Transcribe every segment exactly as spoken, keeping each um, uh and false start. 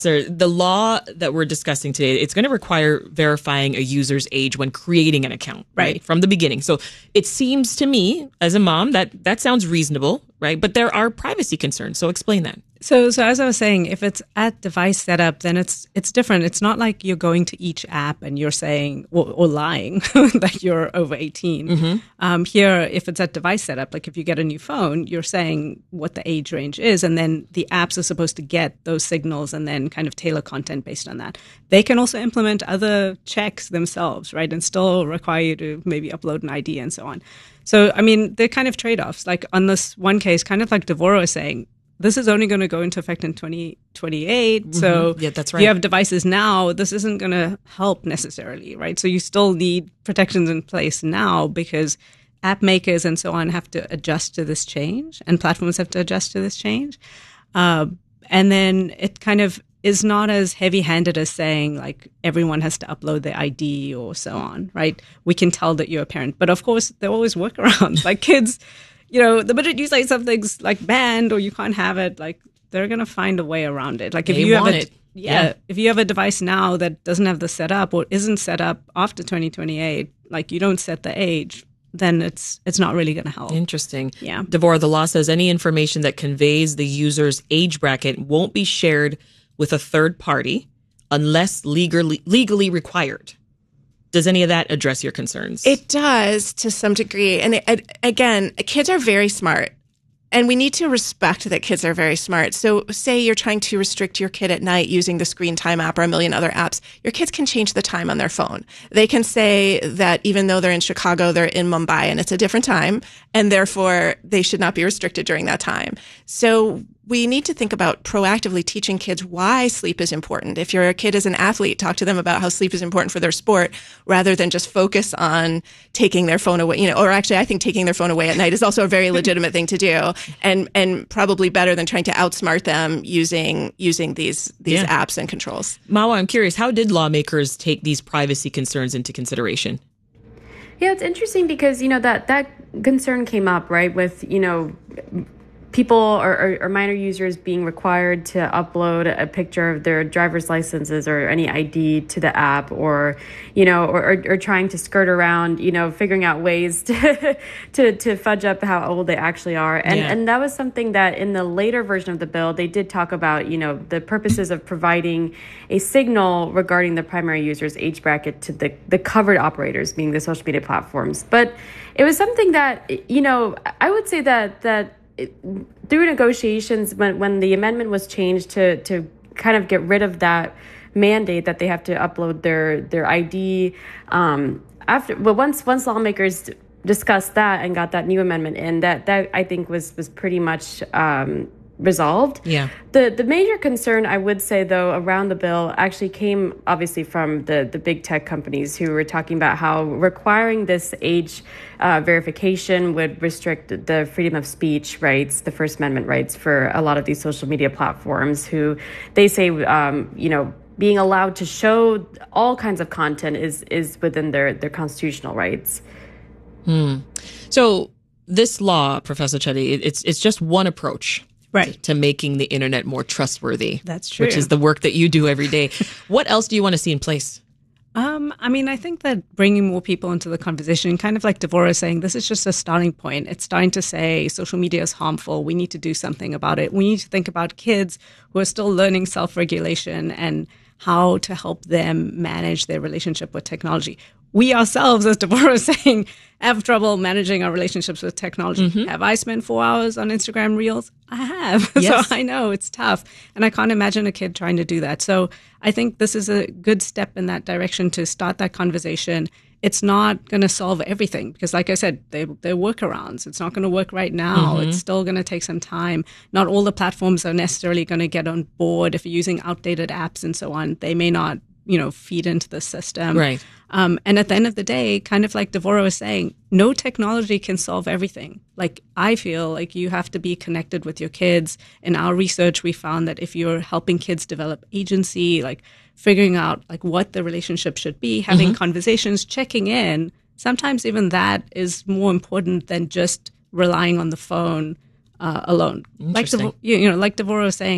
So the law that we're discussing today, it's going to require verifying a user's age when creating an account, right? right? From the beginning. So it seems to me as a mom that that sounds reasonable, right? But there are privacy concerns. So explain that. So, so as I was saying, if it's at device setup, then it's it's different. It's not like you're going to each app and you're saying or, or lying that you're over eighteen. Mm-hmm. Um, here, if it's at device setup, like if you get a new phone, you're saying what the age range is, and then the apps are supposed to get those signals and then kind of tailor content based on that. They can also implement other checks themselves, right, and still require you to maybe upload an I D and so on. So, I mean, they're kind of trade-offs. Like on this one case, kind of like Devora is saying, this is only going to go into effect in twenty twenty-eight. Mm-hmm. So yeah, that's right. If you have devices now, this isn't going to help necessarily, right? So you still need protections in place now because app makers and so on have to adjust to this change and platforms have to adjust to this change. Uh, and then it kind of is not as heavy-handed as saying like everyone has to upload their I D or so on, right? We can tell that you're a parent. But of course, there are always workarounds. Like kids... You know, the minute you say something's like banned or you can't have it, like they're going to find a way around it. Like if they you have want a, it. Yeah, yeah, if you have a device now that doesn't have the setup or isn't set up after twenty twenty-eight, like you don't set the age, then it's it's not really going to help. Interesting. Yeah. Devora, the law says any information that conveys the user's age bracket won't be shared with a third party unless legally legally required. Does any of that address your concerns? It does to some degree. And it, it, again, kids are very smart. And we need to respect that kids are very smart. So say you're trying to restrict your kid at night using the Screen Time app or a million other apps. Your kids can change the time on their phone. They can say that even though they're in Chicago, they're in Mumbai and it's a different time. And therefore, they should not be restricted during that time. So we need to think about proactively teaching kids why sleep is important. If your kid is an athlete, talk to them about how sleep is important for their sport rather than just focus on taking their phone away. You know, or actually, I think taking their phone away at night is also a very legitimate thing to do, and and probably better than trying to outsmart them using using these these yeah. apps and controls. Mawa, I'm curious, how did lawmakers take these privacy concerns into consideration? Yeah, it's interesting because, you know, that that concern came up, right, with, you know, people or, or, or minor users being required to upload a picture of their driver's licenses or any I D to the app, or, you know, or, or, or trying to skirt around, you know, figuring out ways to to, to fudge up how old they actually are. And yeah. and that was something that in the later version of the bill, they did talk about, you know, the purposes of providing a signal regarding the primary user's age bracket to the, the covered operators, being the social media platforms. But it was something that, you know, I would say that that It, through negotiations, when, when the amendment was changed to to kind of get rid of that mandate that they have to upload their their I D, um, after well once once lawmakers discussed that and got that new amendment in, that that I think was was pretty much um, resolved. Yeah. The the major concern, I would say, though, around the bill actually came obviously from the, the big tech companies who were talking about how requiring this age uh, verification would restrict the freedom of speech rights, the First Amendment rights for a lot of these social media platforms who they say, um, you know, being allowed to show all kinds of content is is within their, their constitutional rights. Hmm. So this law, Professor Chetty, it, it's it's just one approach. Right. To making the internet more trustworthy. That's true. Which is the work that you do every day. What else do you want to see in place? Um, I mean, I think that bringing more people into the conversation, kind of like Devora saying, this is just a starting point. It's starting to say social media is harmful. We need to do something about it. We need to think about kids who are still learning self-regulation and how to help them manage their relationship with technology. We ourselves, as Devora was saying, have trouble managing our relationships with technology. Mm-hmm. Have I spent four hours on Instagram Reels? I have. Yes. So I know it's tough. And I can't imagine a kid trying to do that. So I think this is a good step in that direction to start that conversation. It's not going to solve everything because, like I said, they, they're workarounds. It's not going to work right now. Mm-hmm. It's still going to take some time. Not all the platforms are necessarily going to get on board. If you're using outdated apps and so on, they may not, you know, feed into the system. Right. Um, and at the end of the day, kind of like Devora was saying, no technology can solve everything. Like, I feel like you have to be connected with your kids. In our research, we found that if you're helping kids develop agency, like figuring out like what the relationship should be, having mm-hmm. conversations, checking in, sometimes even that is more important than just relying on the phone uh, alone. Like, Devo- you know, like Devora was saying, like,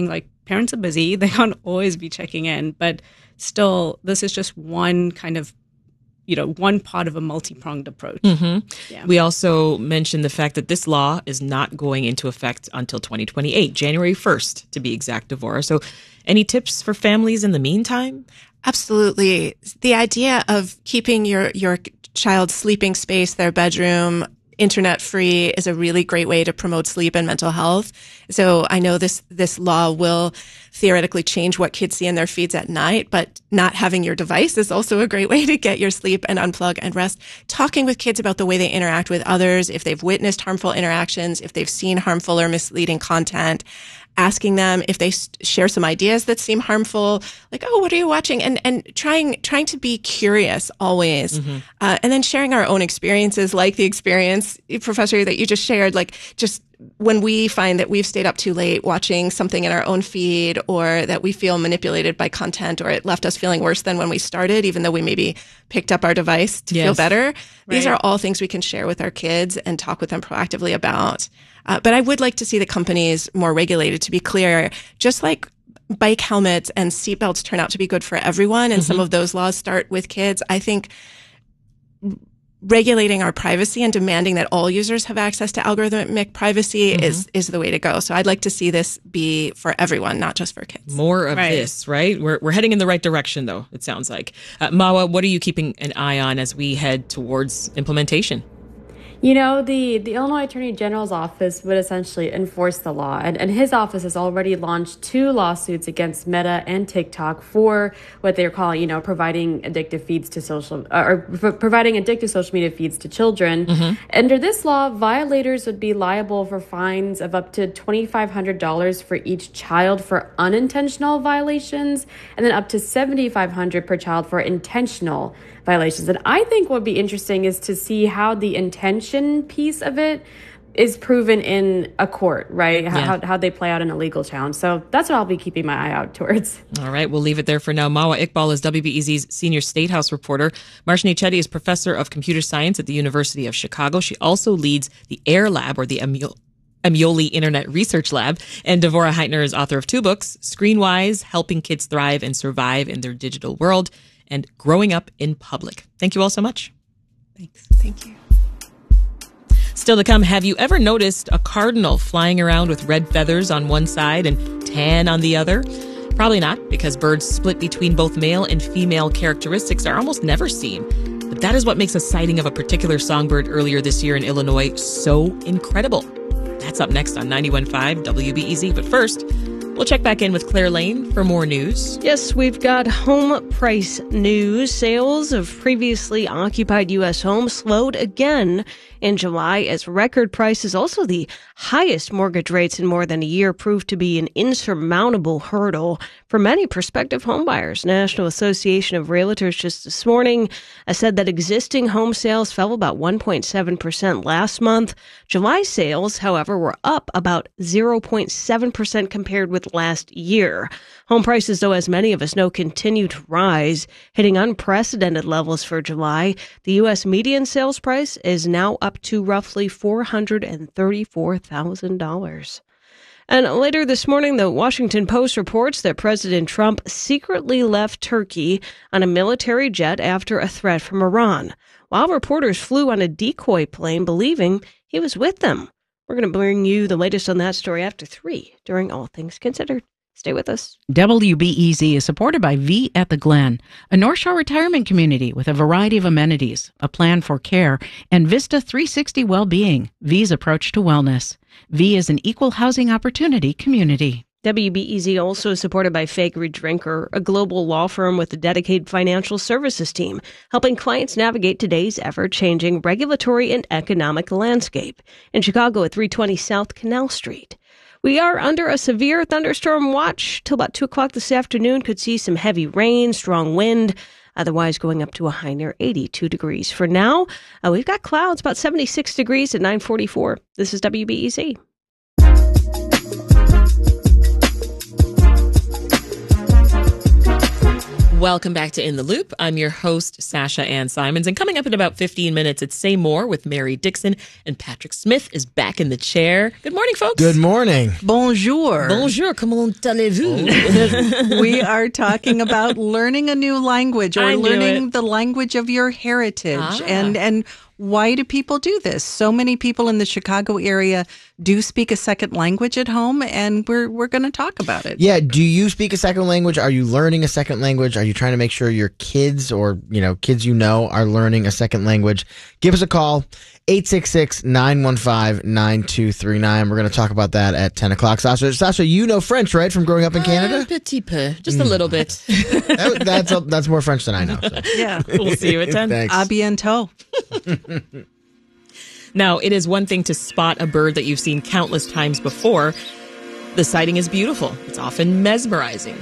parents are busy. They can't always be checking in. But still, this is just one kind of, you know, one part of a multi-pronged approach. Mm-hmm. Yeah. We also mentioned the fact that this law is not going into effect until twenty twenty-eight, January first, to be exact, Devora. So any tips for families in the meantime? Absolutely. The idea of keeping your, your child's sleeping space, their bedroom, internet free is a really great way to promote sleep and mental health. So I know this, this law will theoretically change what kids see in their feeds at night, but not having your device is also a great way to get your sleep and unplug and rest. Talking with kids about the way they interact with others, if they've witnessed harmful interactions, if they've seen harmful or misleading content, asking them if they share some ideas that seem harmful, like, oh, what are you watching? And and trying trying to be curious always. Mm-hmm. Uh, and then sharing our own experiences, like the experience, Professor, that you just shared, like just when we find that we've stayed up too late watching something in our own feed, or that we feel manipulated by content, or it left us feeling worse than when we started, even though we maybe picked up our device to yes. feel better. Right. These are all things we can share with our kids and talk with them proactively about. Uh, but I would like to see the companies more regulated, to be clear, just like bike helmets and seatbelts turn out to be good for everyone. And mm-hmm. some of those laws start with kids. I think regulating our privacy and demanding that all users have access to algorithmic privacy mm-hmm. is, is the way to go. So I'd like to see this be for everyone, not just for kids. More of right. this, right? We're, we're heading in the right direction, though, it sounds like. Uh, Mawa, what are you keeping an eye on as we head towards implementation? You know, the, the Illinois Attorney General's office would essentially enforce the law, and, and his office has already launched two lawsuits against Meta and TikTok for what they're calling, you know, providing addictive feeds to social, or providing addictive social media feeds to children. Mm-hmm. Under this law, violators would be liable for fines of up to twenty-five hundred dollars for each child for unintentional violations, and then up to seventy-five hundred dollars per child for intentional violations. And I think what would be interesting is to see how the intention piece of it is proven in a court, right? How, yeah. how, how they play out in a legal challenge. So that's what I'll be keeping my eye out towards. All right, we'll leave it there for now. Mawa Iqbal is W B E Z's senior State House reporter. Marshani Chetty is professor of computer science at the University of Chicago. She also leads the AIR Lab, or the Amul- Amuli Internet Research Lab. And Devora Heitner is author of two books, Screenwise, Helping Kids Thrive and Survive in Their Digital World, and Growing Up in Public. Thank you all so much. Thanks. Thank you. Still to come, have you ever noticed a cardinal flying around with red feathers on one side and tan on the other? Probably not, because birds split between both male and female characteristics are almost never seen. But that is what makes a sighting of a particular songbird earlier this year in Illinois so incredible. That's up next on ninety-one point five W B E Z. But first, we'll check back in with Claire Lane for more news. Yes, we've got home price news. Sales of previously occupied U S homes slowed again in July as record prices, also the highest mortgage rates in more than a year, proved to be an insurmountable hurdle for many prospective homebuyers. National Association of Realtors just this morning said that existing home sales fell about one point seven percent last month. July sales, however, were up about zero point seven percent compared with last year. Home prices, though, as many of us know, continue to rise, hitting unprecedented levels for July. The U S median sales price is now up to roughly four hundred thirty-four thousand dollars. And later this morning, the Washington Post reports that President Trump secretly left Turkey on a military jet after a threat from Iran, while reporters flew on a decoy plane believing he was with them. We're going to bring you the latest on that story after three during All Things Considered. Stay with us. W B E Z is supported by V at the Glen, a North Shore retirement community with a variety of amenities, a plan for care, and Vista three sixty Wellbeing, V's approach to wellness. V is an equal housing opportunity community. W B E Z also is supported by Fakery Drinker, a global law firm with a dedicated financial services team, helping clients navigate today's ever-changing regulatory and economic landscape. In Chicago at three twenty South Canal Street. We are under a severe thunderstorm watch till about two o'clock this afternoon. Could see some heavy rain, strong wind, otherwise going up to a high near eighty-two degrees. For now, uh, we've got clouds, about seventy-six degrees at nine forty-four. This is W B E Z. Welcome back to In the Loop. I'm your host, Sasha Ann Simons. And coming up in about fifteen minutes, it's Say More with Mary Dixon. And Patrick Smith is back in the chair. Good morning, folks. Good morning. Bonjour. Bonjour. Comment allez-vous? We are talking about learning a new language or I knew learning it. the language of your heritage. Ah. And, and why do people do this? So many people in the Chicago area do speak a second language at home, and we're we're going to talk about it. Yeah, do you speak a second language? Are you learning a second language? Are you trying to make sure your kids or, you know, kids you know are learning a second language? Give us a call, eight six six, nine one five, nine two three nine. We're going to talk about that at ten o'clock. Sasha, Sasha, you know French, right, from growing up in Canada? Un petit peu. Just a little bit. That, that's a, that's more French than I know. So. Yeah. We'll see you at ten. Thanks. A bientôt. Now, it is one thing to spot a bird that you've seen countless times before. The sighting is beautiful. It's often mesmerizing.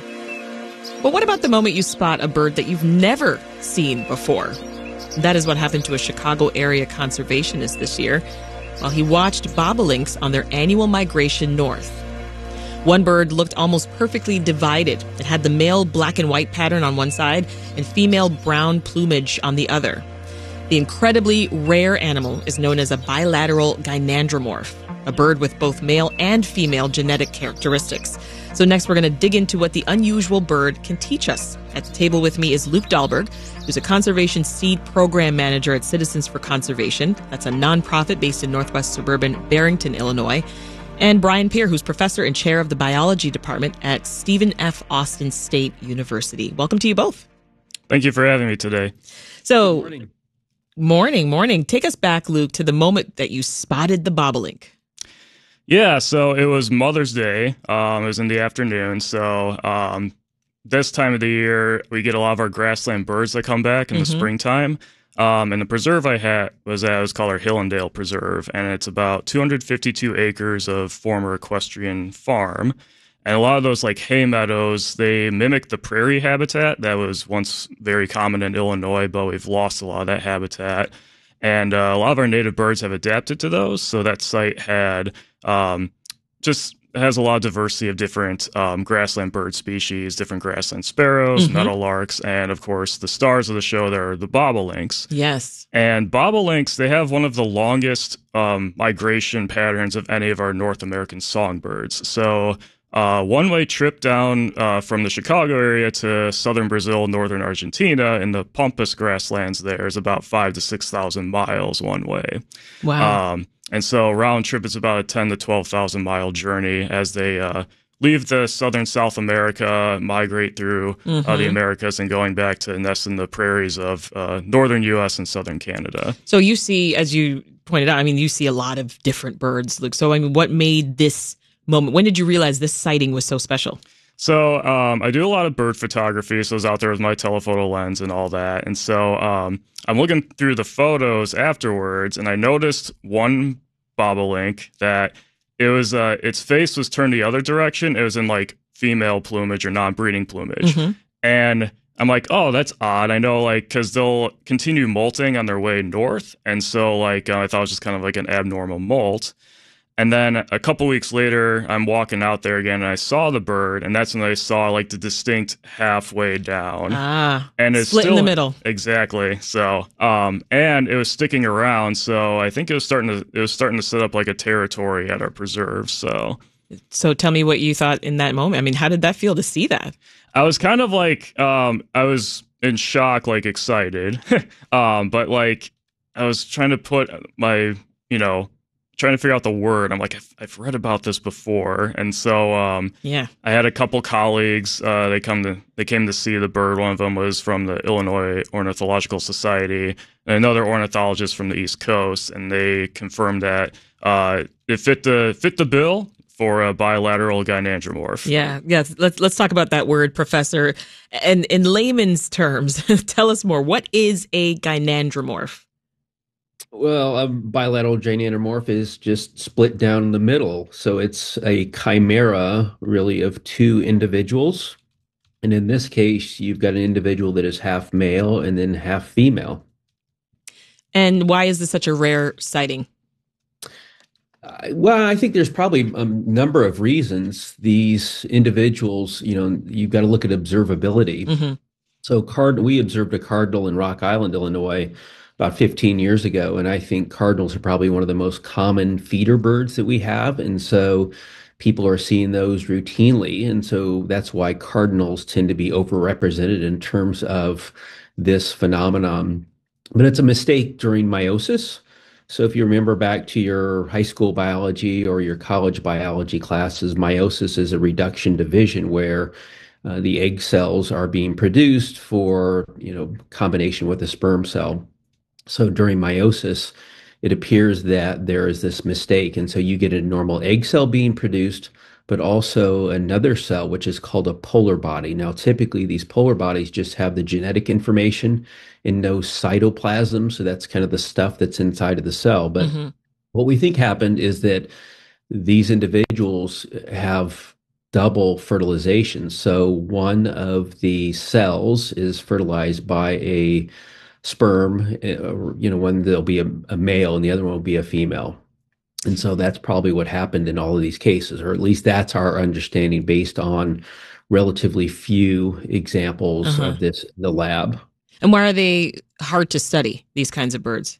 But what about the moment you spot a bird that you've never seen before? That is what happened to a Chicago area conservationist this year while he watched bobolinks on their annual migration north. One bird looked almost perfectly divided. It had the male black and white pattern on one side and female brown plumage on the other. The incredibly rare animal is known as a bilateral gynandromorph, a bird with both male and female genetic characteristics. So next we're going to dig into what the unusual bird can teach us. At the table with me is Luke Dahlberg, who's a conservation seed program manager at Citizens for Conservation. That's a nonprofit based in northwest suburban Barrington, Illinois. And Brian Peer, who's professor and chair of the biology department at Stephen F. Austin State University. Welcome to you both. Thank you for having me today. So, morning, morning. morning. Take us back, Luke, to the moment that you spotted the bobolink. Yeah, so it was Mother's Day. Um, it was in the afternoon. So um, this time of the year, we get a lot of our grassland birds that come back in Mm-hmm. the springtime. Um, and the preserve I had was at, it was called our Hillendale Preserve, and it's about two hundred fifty-two acres of former equestrian farm. And a lot of those like hay meadows, they mimic the prairie habitat that was once very common in Illinois, but we've lost a lot of that habitat. And uh, a lot of our native birds have adapted to those. So that site had um, just has a lot of diversity of different um, grassland bird species, different grassland sparrows, Mm-hmm. meadowlarks, and of course the stars of the show there are the bobolinks. Yes. And bobolinks, they have one of the longest um, migration patterns of any of our North American songbirds. So uh, one-way trip down uh, from the Chicago area to southern Brazil, northern Argentina, in the Pampas grasslands there is about five to six thousand miles one way. Wow. Um, and so round trip is about a ten to twelve thousand mile journey as they uh, leave the southern South America, migrate through Mm-hmm. uh, the Americas, and going back to nest in the prairies of uh, northern U S and southern Canada. So you see, as you pointed out, I mean, you see a lot of different birds, Luke. So, I mean, what made this moment? When did you realize this sighting was so special? So um, I do a lot of bird photography, so I was out there with my telephoto lens and all that. And so um, I'm looking through the photos afterwards, and I noticed one bobolink that it was uh, its face was turned the other direction. It was in like female plumage or non-breeding plumage. Mm-hmm. And I'm like, oh, that's odd. I know, like, because they'll continue molting on their way north. And so, like, uh, I thought it was just kind of like an abnormal molt. And then a couple weeks later, I'm walking out there again, and I saw the bird, and that's when I saw like the distinct halfway down, Ah, and it's split still, in the middle. Exactly. So, um, and it was sticking around. So I think it was starting to it was starting to set up like a territory at our preserve. So, So tell me what you thought in that moment. I mean, how did that feel to see that? I was kind of like, um, I was in shock, like excited, um, but like I was trying to put my, you know. trying to figure out the word. I'm like, I've, I've read about this before. And so um, Yeah. I had a couple colleagues, uh, they come to they came to see the bird. One of them was from the Illinois Ornithological Society, and another ornithologist from the East Coast, and they confirmed that uh, it fit the fit the bill for a bilateral gynandromorph. Yeah, yes. Let's let's talk about that word, Professor. And in layman's terms, tell us more. What is a gynandromorph? Well, a bilateral gynandromorph is just split down the middle. So it's a chimera, really, of two individuals. And in this case, you've got an individual that is half male and then half female. And why is this such a rare sighting? Uh, well, I think there's probably a number of reasons. These individuals, you know, you've got to look at observability. Mm-hmm. So card we observed a cardinal in Rock Island, Illinois, about fifteen years ago, and I think cardinals are probably one of the most common feeder birds that we have, and so people are seeing those routinely, and so that's why cardinals tend to be overrepresented in terms of this phenomenon. But it's a mistake during meiosis. So if you remember back to your high school biology or your college biology classes, meiosis is a reduction division where uh, the egg cells are being produced for, you know, combination with the sperm cell. So during meiosis, it appears that there is this mistake. And so you get a normal egg cell being produced, but also another cell, which is called a polar body. Now, typically, these polar bodies just have the genetic information and no cytoplasm. So that's kind of the stuff that's inside of the cell. But mm-hmm. what we think happened is that these individuals have double fertilization. So one of the cells is fertilized by a sperm, you know, one there'll be a, a male and the other one will be a female. And so that's probably what happened in all of these cases, or at least that's our understanding based on relatively few examples uh-huh. of this in the lab. And why are they hard to study, these kinds of birds?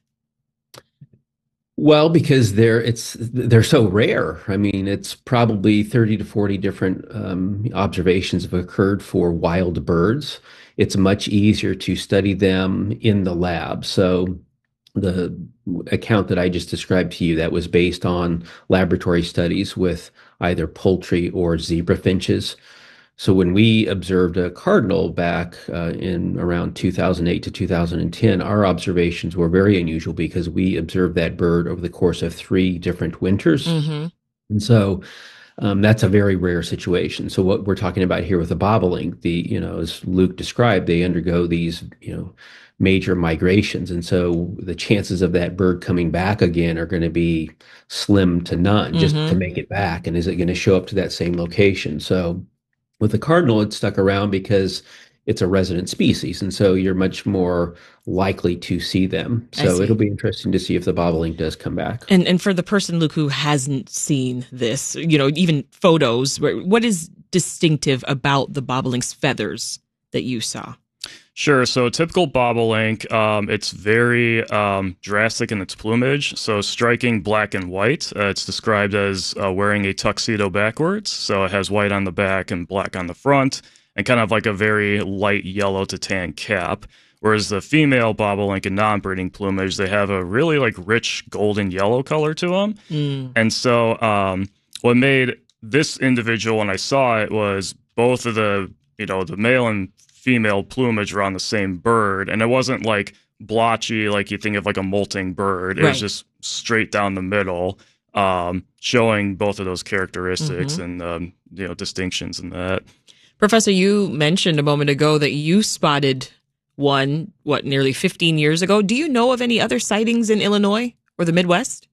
Well, because they're it's they're so rare. I mean, it's probably thirty to forty different um, observations have occurred for wild birds. It's much easier to study them in the lab. So the account that I just described to you, that was based on laboratory studies with either poultry or zebra finches. So when we observed a cardinal back uh, in around two thousand eight to two thousand ten, our observations were very unusual because we observed that bird over the course of three different winters. Mm-hmm. And so um, that's a very rare situation. So what we're talking about here with the bobolink, the, you know, as Luke described, they undergo these, you know, major migrations. And so the chances of that bird coming back again are going to be slim to none, just mm-hmm. to make it back. And is it going to show up to that same location? So with the cardinal, it's stuck around because it's a resident species. And so you're much more likely to see them. So see. It'll be interesting to see if the bobolink does come back. And and for the person, Luke, who hasn't seen this, you know, even photos, what is distinctive about the bobolink's feathers that you saw? Sure. So typical bobolink, um, it's very um, drastic in its plumage. So striking black and white. Uh, it's described as uh, wearing a tuxedo backwards. So it has white on the back and black on the front, and kind of like a very light yellow to tan cap. Whereas the female bobolink in non-breeding plumage, they have a really like rich golden yellow color to them. Mm. And so um, what made this individual, when I saw it, was both of the, you know, the male and female plumage were on the same bird, and it wasn't like blotchy like you think of like a molting bird. It right. was just straight down the middle, um, showing both of those characteristics mm-hmm. and um, you know, distinctions in that. Professor, you mentioned a moment ago that you spotted one, what, nearly fifteen years ago. Do you know of any other sightings in Illinois or the Midwest?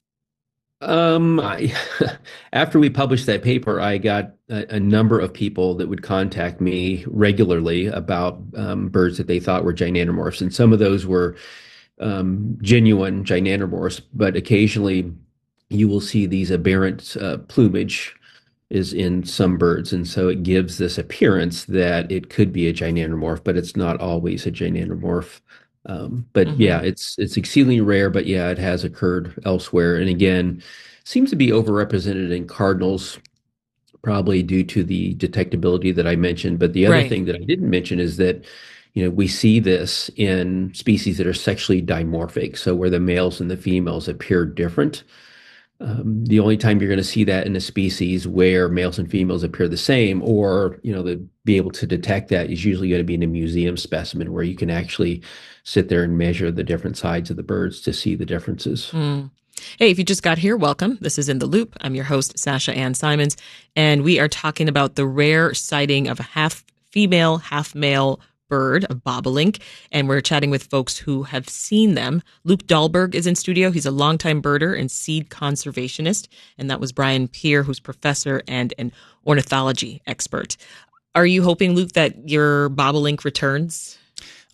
Um, I, after we published that paper, I got a, a number of people that would contact me regularly about um, birds that they thought were gynandromorphs, and some of those were um, genuine gynandromorphs. But occasionally, you will see these aberrant uh, plumage is in some birds, and so it gives this appearance that it could be a gynandromorph, but it's not always a gynandromorph. Um, but mm-hmm. yeah, it's it's exceedingly rare, but yeah, it has occurred elsewhere. And again, seems to be overrepresented in cardinals, probably due to the detectability that I mentioned. But the other right. thing that I didn't mention is that, you know, we see this in species that are sexually dimorphic, so where the males and the females appear different. Um, the only time you're going to see that in a species where males and females appear the same, or, you know, to be able to detect that, is usually going to be in a museum specimen where you can actually sit there and measure the different sides of the birds to see the differences. Mm. Hey, if you just got here, welcome. This is In the Loop. I'm your host, Sasha Ann Simons, and we are talking about the rare sighting of a half female, half male bird, a bobolink, and we're chatting with folks who have seen them. Luke Dahlberg is in studio. He's a longtime birder and seed conservationist, and that was Brian Peer, who's professor and an ornithology expert. Are you hoping, Luke, that your bobolink returns?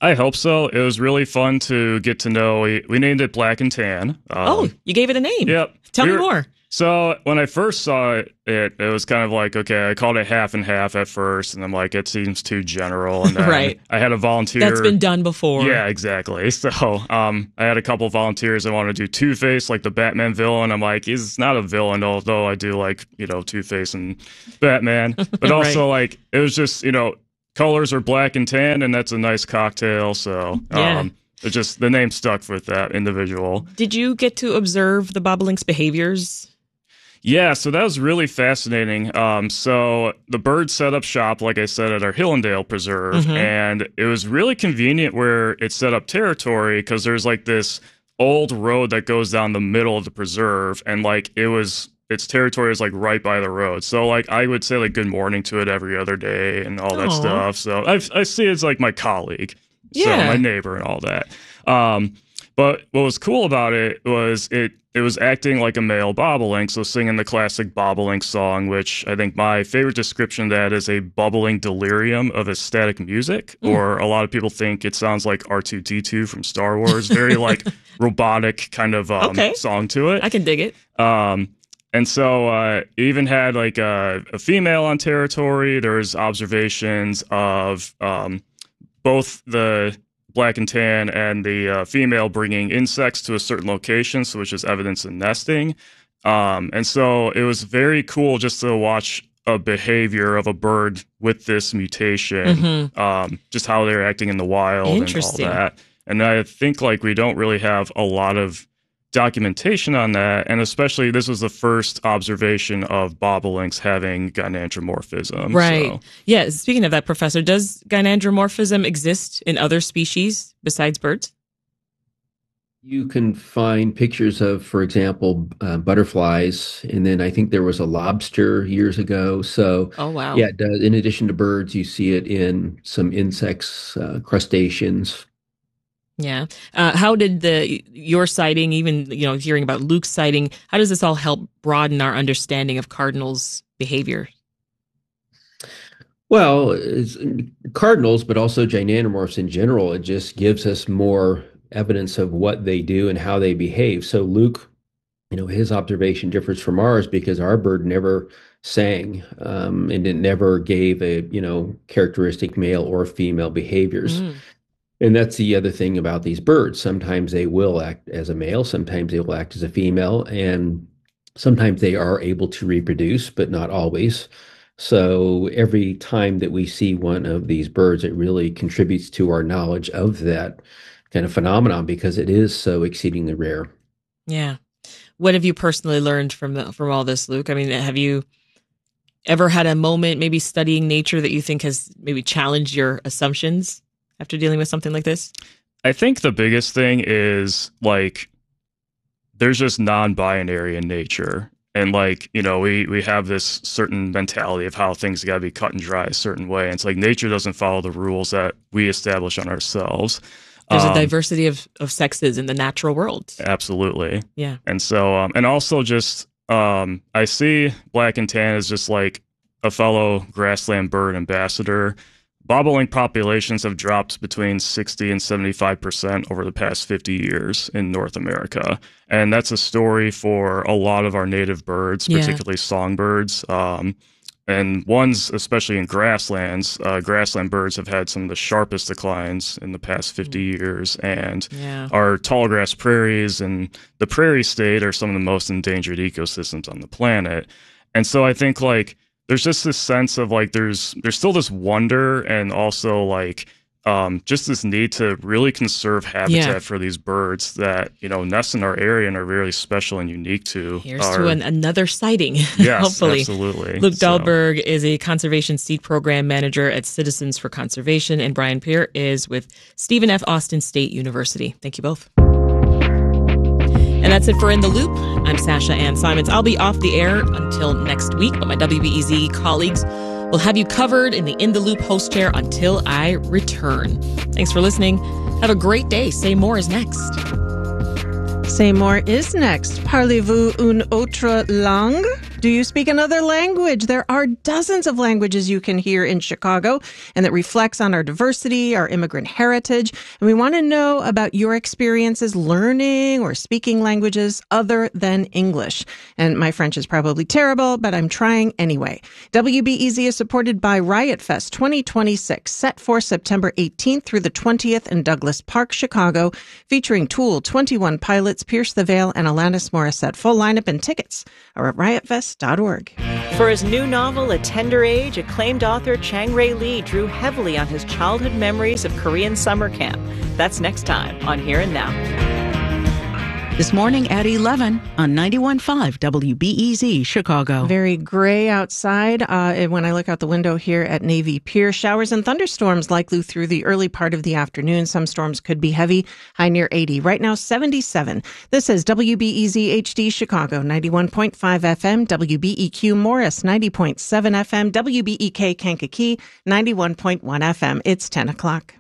I hope so. It was really fun to get to know. We, we named it Black and Tan. Um, oh, you gave it a name. Yep. Tell we me were, more. So when I first saw it, it, it was kind of like, okay, I called it half and half at first, and I'm like, it seems too general. And then right. I had a volunteer. That's been done before. Yeah, exactly. So um, I had a couple of volunteers that wanted to do Two-Face, like the Batman villain. I'm like, he's not a villain, although I do like, you know, Two-Face and Batman. But also, right. like, it was just, you know, colors are black and tan, and that's a nice cocktail. So yeah. um, it just, the name stuck with that individual. Did you get to observe the bobolink's behaviors? Yeah, so that was really fascinating. Um, so the bird set up shop, like I said, at our Hillendale Preserve, mm-hmm. and it was really convenient where it set up territory because there's like this old road that goes down the middle of the preserve, and like it was its territory is like right by the road. So like I would say like good morning to it every other day and all that Aww. stuff. So I I see it as like my colleague, yeah. so my neighbor and all that. Um, but what was cool about it was it. It was acting like a male bobolink, so singing the classic bobolink song, which I think my favorite description of that is a bubbling delirium of ecstatic music, mm. or a lot of people think it sounds like R two D two from Star Wars, very like robotic kind of um, okay. song to it. I can dig it. Um, and so uh, it even had like a, a female on territory. There's observations of um, both the Black and Tan and the uh, female bringing insects to a certain location, so which is evidence of nesting. Um, and so it was very cool just to watch a behavior of a bird with this mutation, mm-hmm. um, just how they're acting in the wild and all that. And I think like we don't really have a lot of documentation on that, and especially this was the first observation of bobolinks having gynandromorphism. Right. So. Yeah. Speaking of that, Professor, does gynandromorphism exist in other species besides birds? You can find pictures of, for example, uh, butterflies, and then I think there was a lobster years ago. So, oh wow, yeah, it does. In addition to birds, you see it in some insects, uh, crustaceans. Yeah. Uh, how did the your sighting, even you know, hearing about Luke's sighting, how does this all help broaden our understanding of cardinals' behavior? Well, it's cardinals, but also gynandromorphs in general. It just gives us more evidence of what they do and how they behave. So Luke, you know, his observation differs from ours because our bird never sang, um, and it never gave a you know characteristic male or female behaviors. Mm. And that's the other thing about these birds. Sometimes they will act as a male, sometimes they will act as a female, and sometimes they are able to reproduce, but not always. So every time that we see one of these birds, it really contributes to our knowledge of that kind of phenomenon because it is so exceedingly rare. Yeah. What have you personally learned from the, from all this, Luke? I mean, have you ever had a moment maybe studying nature that you think has maybe challenged your assumptions after dealing with something like this? I think the biggest thing is like there's just non-binary in nature. And like, you know, we, we have this certain mentality of how things got to be cut and dry a certain way. And it's like nature doesn't follow the rules that we establish on ourselves. There's um, a diversity of, of sexes in the natural world. Absolutely. Yeah. And so, um, and also just, um, I see Black and Tan as just like a fellow grassland bird ambassador. Bobolink populations have dropped between sixty and seventy-five percent over the past fifty years in North America. And that's a story for a lot of our native birds, Yeah. particularly songbirds. Um, and ones, especially in grasslands, uh, grassland birds have had some of the sharpest declines in the past fifty years. And Yeah. our tall grass prairies and the prairie state are some of the most endangered ecosystems on the planet. And so I think like, there's just this sense of like there's there's still this wonder and also like um, just this need to really conserve habitat Yeah. for these birds that you know nest in our area and are really special and unique to Here's our, to an, another sighting. yes, hopefully. absolutely. Luke So- Dahlberg is a conservation seed program manager at Citizens for Conservation, and Brian Peer is with Stephen F. Austin State University. Thank you both. And that's it for In the Loop. I'm Sasha Ann Simons. I'll be off the air until next week, but my W B E Z colleagues will have you covered in the In the Loop host chair until I return. Thanks for listening. Have a great day. Say More is next. Say More is next. Parlez-vous une autre langue? Do you speak another language? There are dozens of languages you can hear in Chicago, and that reflects on our diversity, our immigrant heritage. And we want to know about your experiences learning or speaking languages other than English. And my French is probably terrible, but I'm trying anyway. W B E Z is supported by Riot Fest twenty twenty-six, set for September eighteenth through the twentieth in Douglas Park, Chicago, featuring Tool, twenty-one Pilots, Pierce the Veil, and Alanis Morissette. Full lineup and tickets are at riot fest dot org. For his new novel, A Tender Age, acclaimed author Chang-Rae Lee drew heavily on his childhood memories of Korean summer camp. That's next time on Here and Now. This morning at eleven on ninety-one point five W B E Z Chicago. Very gray outside. Uh, when I look out the window here at Navy Pier, showers and thunderstorms likely through the early part of the afternoon. Some storms could be heavy, high near eighty. Right now, seventy-seven. This is W B E Z H D Chicago, ninety-one point five F M, W B E Q Morris, ninety point seven F M, W B E K Kankakee, ninety-one point one F M. It's ten o'clock.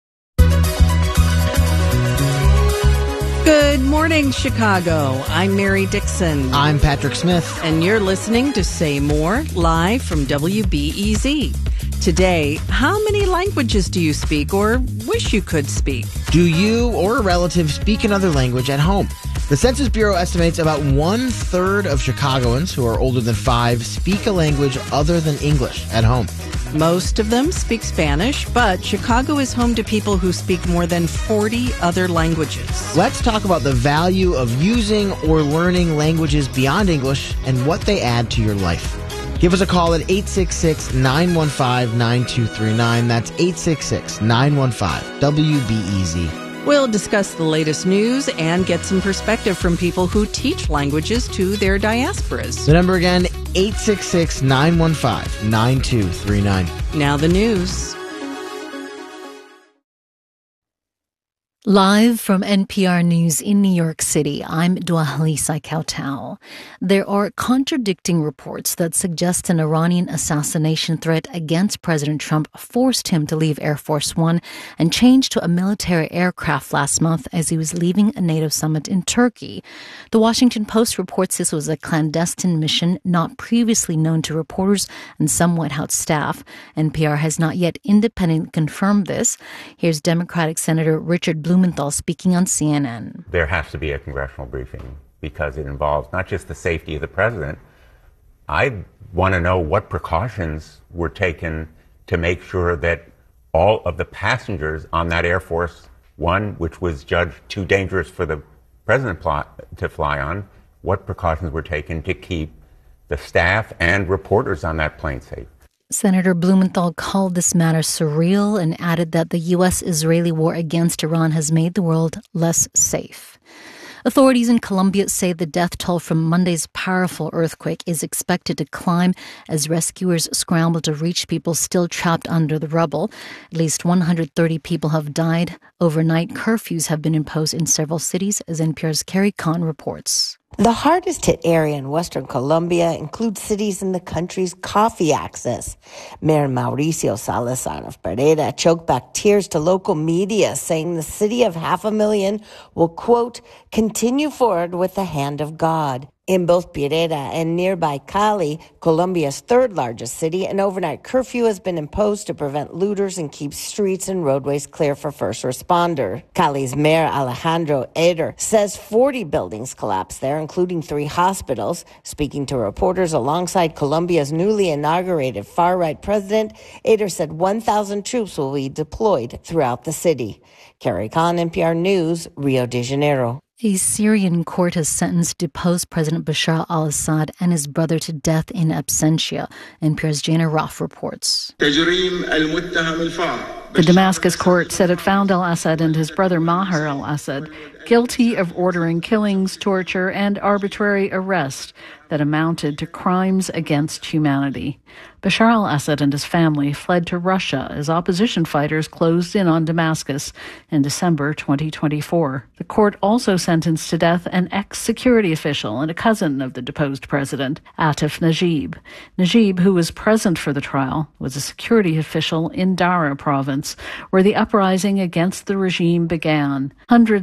Good morning, Chicago. I'm Mary Dixon. I'm Patrick Smith. And you're listening to Say More, live from W B E Z. Today, how many languages do you speak or wish you could speak? Do you or a relative speak another language at home? The Census Bureau estimates about one-third of Chicagoans who are older than five speak a language other than English at home. Most of them speak Spanish, but Chicago is home to people who speak more than forty other languages. Let's talk about the value of using or learning languages beyond English and what they add to your life. Give us a call at eight six six, nine one five, nine two three nine. That's eight six six, nine one five, W B E Z. We'll discuss the latest news and get some perspective from people who teach languages to their diasporas. The number again, eight six six, nine one five, nine two three nine. Now the news. Live from N P R News in New York City, I'm Dwalisa Kautal. There are contradicting reports that suggest an Iranian assassination threat against President Trump forced him to leave Air Force One and change to a military aircraft last month as he was leaving a NATO summit in Turkey. The Washington Post reports this was a clandestine mission not previously known to reporters and some White House staff. N P R has not yet independently confirmed this. Here's Democratic Senator Richard Blumenthal Blumenthal speaking on C N N. There has to be a congressional briefing because it involves not just the safety of the president. I want to know what precautions were taken to make sure that all of the passengers on that Air Force One, which was judged too dangerous for the president to fly on, what precautions were taken to keep the staff and reporters on that plane safe. Senator Blumenthal called this matter surreal and added that the U S-Israeli war against Iran has made the world less safe. Authorities in Colombia say the death toll from Monday's powerful earthquake is expected to climb as rescuers scramble to reach people still trapped under the rubble. At least one hundred thirty people have died. Overnight curfews have been imposed in several cities, as N P R's Carrie Kahn reports. The hardest hit area in western Colombia includes cities in the country's coffee axis. Mayor Mauricio Salazar of Pereira choked back tears to local media, saying the city of half a million will, quote, continue forward with the hand of God. In both Pereira and nearby Cali, Colombia's third largest city, an overnight curfew has been imposed to prevent looters and keep streets and roadways clear for first responder. Cali's Mayor Alejandro Eder says forty buildings collapsed there, including three hospitals. Speaking to reporters alongside Colombia's newly inaugurated far-right president, Eder said one thousand troops will be deployed throughout the city. Carrie Kahn, N P R News, Rio de Janeiro. A Syrian court has sentenced deposed President Bashar al-Assad and his brother to death in absentia. N P R's Jana Roth reports. The Damascus court said it found al-Assad and his brother Maher al-Assad guilty of ordering killings, torture, and arbitrary arrest that amounted to crimes against humanity. Bashar al-Assad and his family fled to Russia as opposition fighters closed in on Damascus in December twenty twenty-four. The court also sentenced to death an ex-security official and a cousin of the deposed president, Atif Najib. Najib, who was present for the trial, was a security official in Dara province, where the uprising against the regime began. Hundreds of thousands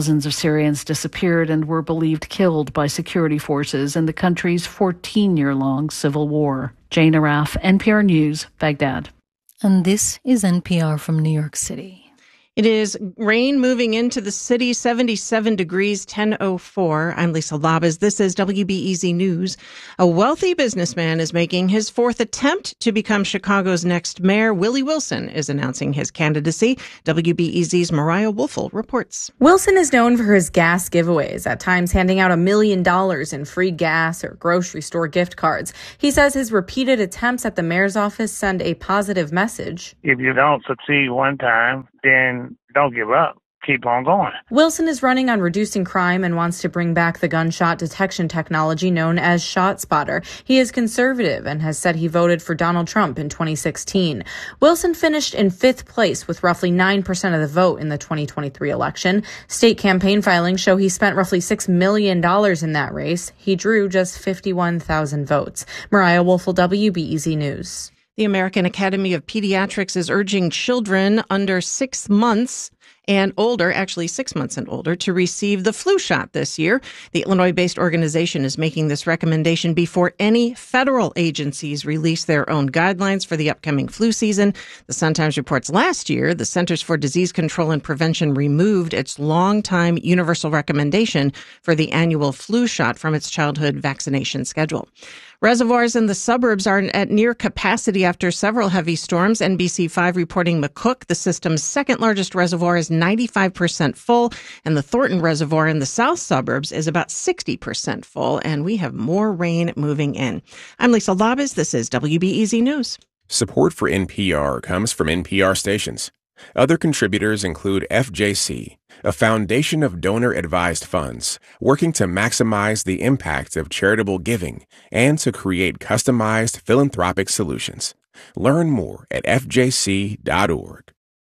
Thousands of Syrians disappeared and were believed killed by security forces in the country's fourteen-year-long civil war. Jane Araf, N P R News, Baghdad. And this is N P R from New York City. It is rain moving into the city, seventy-seven degrees, ten oh four. I'm Lisa Labas. This is W B E Z News. A wealthy businessman is making his fourth attempt to become Chicago's next mayor. Willie Wilson is announcing his candidacy. W B E Z's Mariah Woelfel reports. Wilson is known for his gas giveaways, at times handing out a million dollars in free gas or grocery store gift cards. He says his repeated attempts at the mayor's office send a positive message. If you don't succeed one time, then don't give up. Keep on going. Wilson is running on reducing crime and wants to bring back the gunshot detection technology known as ShotSpotter. He is conservative and has said he voted for Donald Trump in twenty sixteen. Wilson finished in fifth place with roughly nine percent of the vote in the twenty twenty-three election. State campaign filings show he spent roughly six million dollars in that race. He drew just fifty-one thousand votes. Mariah Woelfel, W B E Z News. The American Academy of Pediatrics is urging children under six months and older, actually six months and older, to receive the flu shot this year. The Illinois-based organization is making this recommendation before any federal agencies release their own guidelines for the upcoming flu season. The Sun-Times reports last year, the Centers for Disease Control and Prevention removed its longtime universal recommendation for the annual flu shot from its childhood vaccination schedule. Reservoirs in the suburbs are at near capacity after several heavy storms. N B C five reporting McCook, the system's second largest reservoir, is ninety-five percent full, and the Thornton Reservoir in the south suburbs is about sixty percent full, and we have more rain moving in. I'm Lisa Labas. This is W B E Z News. Support for N P R comes from N P R stations. Other contributors include F J C, a foundation of donor-advised funds working to maximize the impact of charitable giving and to create customized philanthropic solutions. Learn more at F J C dot org.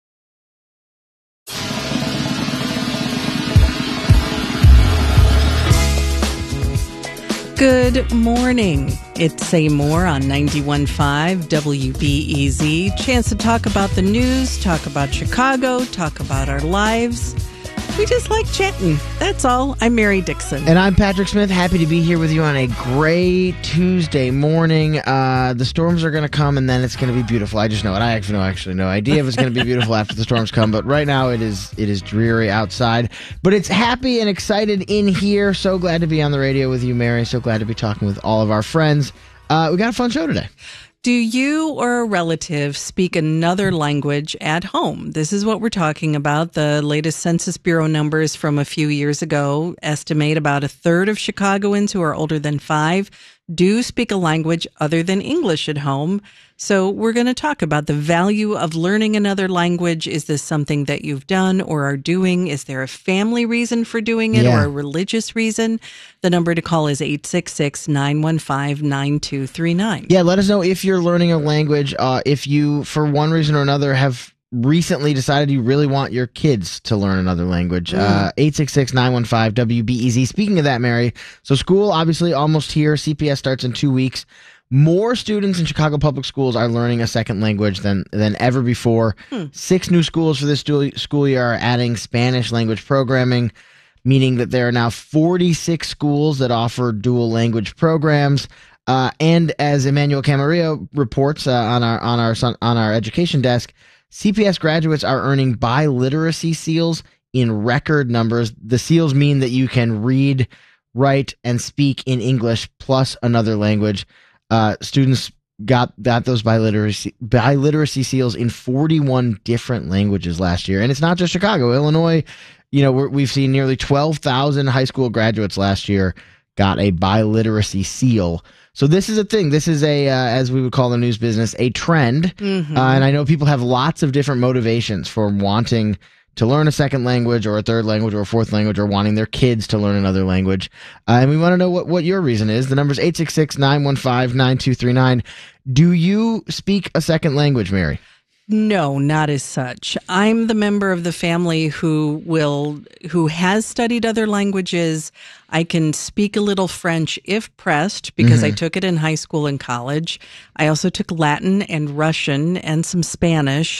Good morning. It's Say More on ninety-one point five W B E Z. Chance to talk about the news, talk about Chicago, talk about our lives. We just like chatting. That's all. I'm Mary Dixon. And I'm Patrick Smith. Happy to be here with you on a great Tuesday morning. Uh, the storms are going to come, and then it's going to be beautiful. I just know it. I actually know actually no idea if it's going to be beautiful after the storms come. But right now, it is it is dreary outside. But it's happy and excited in here. So glad to be on the radio with you, Mary. So glad to be talking with all of our friends. Uh, we got a fun show today. Do you or a relative speak another language at home? This is what we're talking about. The latest Census Bureau numbers from a few years ago estimate about a third of Chicagoans who are older than five do speak a language other than English at home. So we're going to talk about the value of learning another language. Is this something that you've done or are doing? Is there a family reason for doing it Yeah. or a religious reason? The number to call is eight six six, nine one five, nine two three nine. Yeah, let us know if you're learning a language. Uh, if you, for one reason or another, have recently decided you really want your kids to learn another language. Uh, eight six six, nine one five, W B E Z. Speaking of that, Mary, so school obviously almost here. C P S starts in two weeks. More students in Chicago public schools are learning a second language than than ever before. Hmm. Six new schools for this stu- school year are adding Spanish language programming, meaning that there are now forty-six schools that offer dual language programs. Uh, and as Emmanuel Camarillo reports uh, on our on our on our education desk, C P S graduates are earning biliteracy seals in record numbers. The seals mean that you can read, write, and speak in English plus another language. Uh, students got got those biliteracy biliteracy seals in forty-one different languages last year, and it's not just Chicago, Illinois. You know, we're, we've seen nearly twelve thousand high school graduates last year got a biliteracy seal. So this is a thing. This is a, uh, as we would call the news business, a trend. Mm-hmm. Uh, and I know people have lots of different motivations for wanting to learn a second language or a third language or a fourth language or wanting their kids to learn another language. Uh, and we want to know what, what your reason is. The number is eight six six, nine one five, nine two three nine. Do you speak a second language, Mary? No, not as such. I'm the member of the family who will, who has studied other languages. I can speak a little French if pressed because Mm-hmm. I took it in high school and college. I also took Latin and Russian and some Spanish.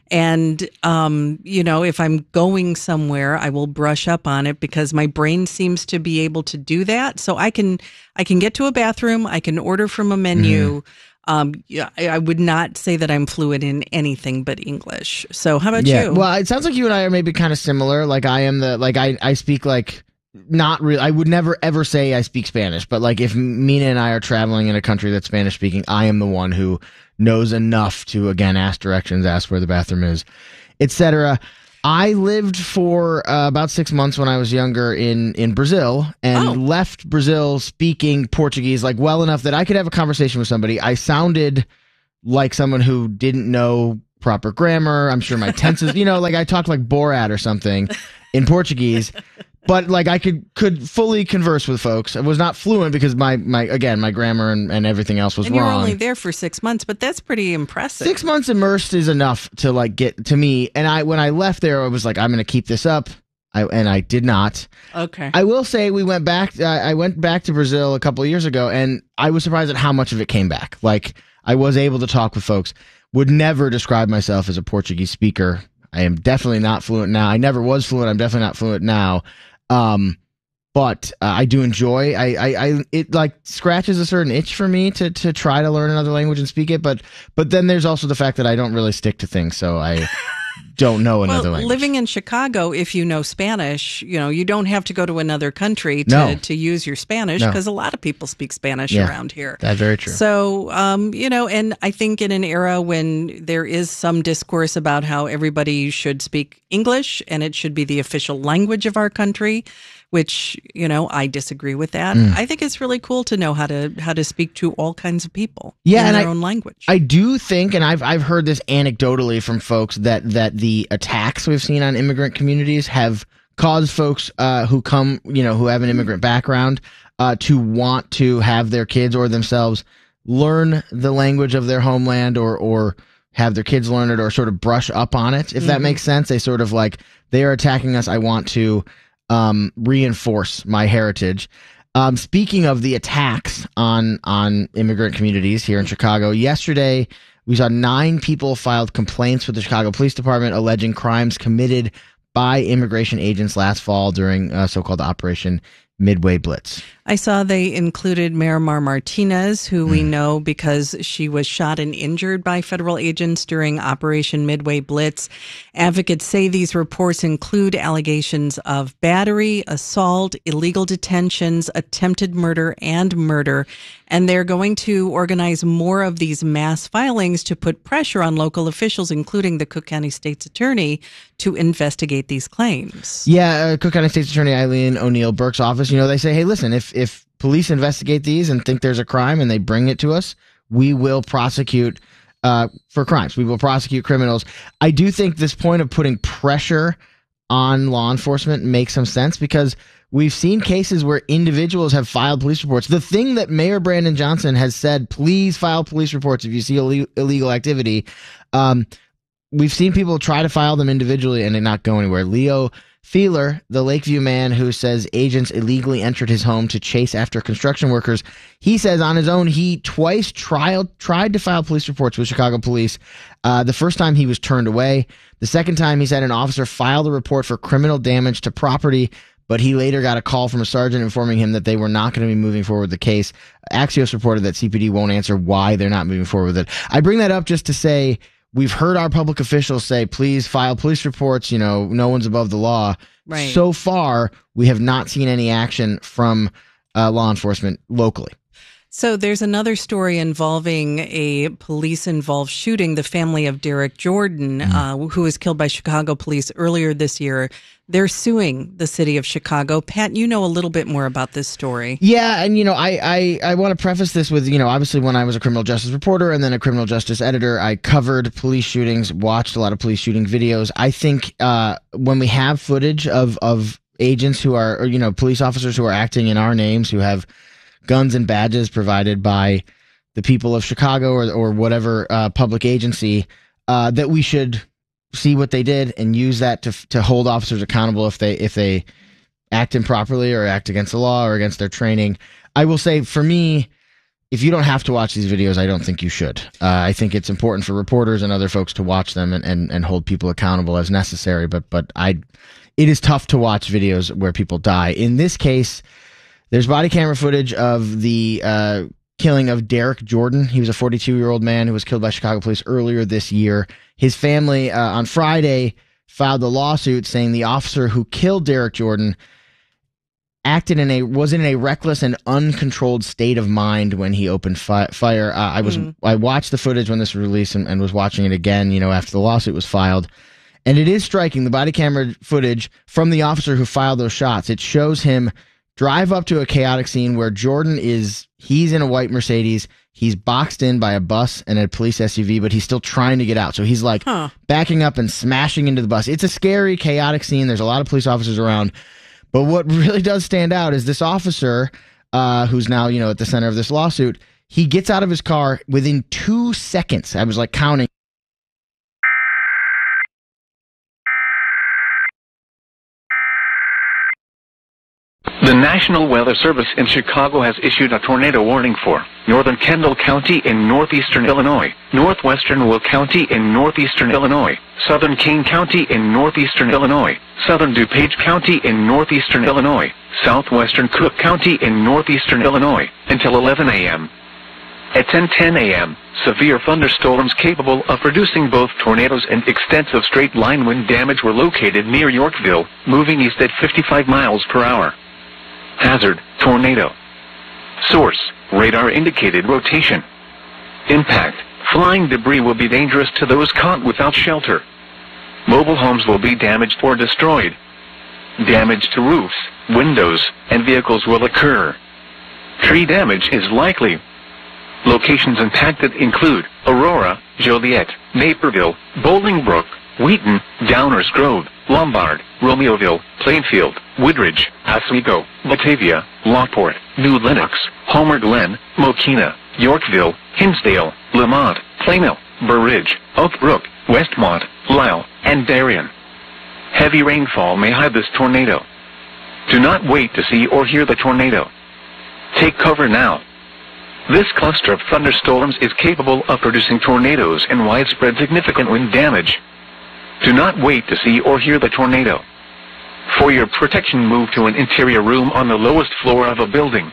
And, um, you know, if I'm going somewhere, I will brush up on it because my brain seems to be able to do that. So I can, I can get to a bathroom. I can order from a menu. Mm. Um, yeah, I, I would not say that I'm fluent in anything but English. So how about yeah. you? Well, it sounds like you and I are maybe kind of similar. Like I am the, like I, I speak like not really, I would never ever say I speak Spanish, but like if Mina and I are traveling in a country that's Spanish speaking, I am the one who knows enough to, again, ask directions, ask where the bathroom is, et cetera. I lived for uh, about six months when I was younger in, in Brazil and oh. left Brazil speaking Portuguese like well enough that I could have a conversation with somebody. I sounded like someone who didn't know proper grammar. I'm sure my tenses, you know, like I talked like Borat or something in Portuguese. But like I could could fully converse with folks. I was not fluent because my, my again my grammar and, and everything else was and wrong. And you were only there for six months, but that's pretty impressive. Six months immersed is enough to like get to me. And I when I left there, I was like, I'm going to keep this up. I and I did not. Okay. I will say we went back. Uh, I went back to Brazil a couple of years ago, and I was surprised at how much of it came back. Like I was able to talk with folks. Would never describe myself as a Portuguese speaker. I am definitely not fluent now. I never was fluent. I'm definitely not fluent now. Um, but uh, I do enjoy. I, I, I, it like scratches a certain itch for me to to try to learn another language and speak it. But but then there's also the fact that I don't really stick to things, so I don't know another well, language. Living in Chicago, if you know Spanish, you know you don't have to go to another country to no. to use your Spanish because no. a lot of people speak Spanish yeah, around here. That's very true. So um, you know, and I think in an era when there is some discourse about how everybody should speak English and it should be the official language of our country, which, you know, I disagree with that. Mm. I think it's really cool to know how to how to speak to all kinds of people yeah, in and their I, own language. I do think, and I've I've heard this anecdotally from folks, that that the attacks we've seen on immigrant communities have caused folks uh, who come, you know, who have an immigrant background uh, to want to have their kids or themselves learn the language of their homeland or or have their kids learn it or sort of brush up on it, if mm-hmm. that makes sense. They sort of like, they are attacking us. I want to um, reinforce my heritage. Um, speaking of the attacks on, on immigrant communities here in Chicago, yesterday we saw nine people filed complaints with the Chicago Police Department alleging crimes committed by immigration agents last fall during uh, so-called Operation Midway Blitz. I saw they included Miramar Martinez, who mm. we know because she was shot and injured by federal agents during Operation Midway Blitz. Advocates say these reports include allegations of battery, assault, illegal detentions, attempted murder, and murder. And they're going to organize more of these mass filings to put pressure on local officials, including the Cook County State's Attorney, to investigate these claims. Yeah, uh, Cook County State's Attorney Eileen O'Neill Burke's office, you know, they say, hey, listen, if if police investigate these and think there's a crime and they bring it to us, we will prosecute uh, for crimes. We will prosecute criminals. I do think this point of putting pressure on law enforcement makes some sense because we've seen cases where individuals have filed police reports. The thing that Mayor Brandon Johnson has said, please file police reports if you see Ill- illegal activity. Um, we've seen people try to file them individually and they not go anywhere. Leo Feeler, the Lakeview man who says agents illegally entered his home to chase after construction workers, he says on his own he twice tried, tried to file police reports with Chicago police. Uh, the first time he was turned away. The second time he said an officer filed a report for criminal damage to property, but he later got a call from a sergeant informing him that they were not going to be moving forward with the case. Axios reported that C P D won't answer why they're not moving forward with it. I bring that up just to say we've heard our public officials say, please file police reports. You know, no one's above the law. Right. So far, we have not seen any action from uh, law enforcement locally. So there's another story involving a police-involved shooting. The family of Derek Jordan, mm. uh, who was killed by Chicago police earlier this year, they're suing the city of Chicago. Pat, you know a little bit more about this story. Yeah, and, you know, I, I, I want to preface this with, you know, obviously when I was a criminal justice reporter and then a criminal justice editor, I covered police shootings, watched a lot of police shooting videos. I think uh, when we have footage of, of agents who are, or, you know, police officers who are acting in our names, who have guns and badges provided by the people of Chicago or or whatever uh, public agency, uh, that we should see what they did and use that to to hold officers accountable if they if they act improperly or act against the law or against their training. I will say, for me, if you don't have to watch these videos, I don't think you should. Uh, I think it's important for reporters and other folks to watch them and, and, and hold people accountable as necessary. But but I, it is tough to watch videos where people die. In this case, there's body camera footage of the uh, killing of Derek Jordan. He was a forty-two-year-old man who was killed by Chicago police earlier this year. His family uh, on Friday filed a lawsuit saying the officer who killed Derek Jordan acted in a was in a reckless and uncontrolled state of mind when he opened fi- fire. Uh, I was mm. I watched the footage when this was released and, and was watching it again, you know, after the lawsuit was filed. And it is striking, the body camera footage from the officer who filed those shots. It shows him drive up to a chaotic scene where Jordan is he's in a white Mercedes. He's boxed in by a bus and a police S U V, but he's still trying to get out. So he's like huh. backing up and smashing into the bus. It's a scary, chaotic scene. There's a lot of police officers around. But what really does stand out is this officer, uh, who's now, you know, at the center of this lawsuit, he gets out of his car within two seconds. I was like counting. The National Weather Service in Chicago has issued a tornado warning for northern Kendall County in northeastern Illinois, northwestern Will County in northeastern Illinois, southern Kane County in northeastern Illinois, southern DuPage County in northeastern Illinois, southwestern Cook County in northeastern Illinois, until eleven a.m. At ten ten a.m., severe thunderstorms capable of producing both tornadoes and extensive straight-line wind damage were located near Yorkville, moving east at fifty-five miles per hour. Hazard, tornado. Source, radar indicated rotation. Impact, flying debris will be dangerous to those caught without shelter. Mobile homes will be damaged or destroyed. Damage to roofs, windows, and vehicles will occur. Tree damage is likely. Locations impacted include Aurora, Joliet, Naperville, Bolingbrook, Wheaton, Downers Grove, Lombard, Romeoville, Plainfield, Woodridge, Oswego, Batavia, Lockport, New Lenox, Homer Glen, Mokina, Yorkville, Hinsdale, Lamont, Plano, Burridge, Oak Brook, Westmont, Lisle, and Darien. Heavy rainfall may hide this tornado. Do not wait to see or hear the tornado. Take cover now. This cluster of thunderstorms is capable of producing tornadoes and widespread significant wind damage. Do not wait to see or hear the tornado. For your protection, move to an interior room on the lowest floor of a building.